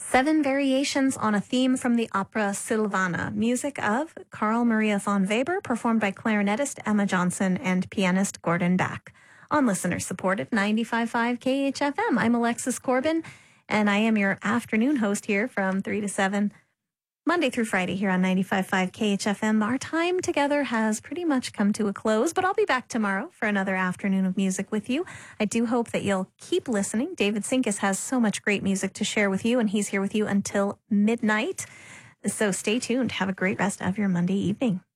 Seven variations on a theme from the opera Silvana, music of Carl Maria von Weber, performed by clarinetist Emma Johnson and pianist Gordon Bach. On listener-supported 95.5 KHFM, I'm Alexis Corbin, and I am your afternoon host here from 3 to 7, Monday through Friday here on 95.5 KHFM. Our time together has pretty much come to a close, but I'll be back tomorrow for another afternoon of music with you. I do hope that you'll keep listening. David Sinkus has so much great music to share with you, and he's here with you until midnight. So stay tuned. Have a great rest of your Monday evening.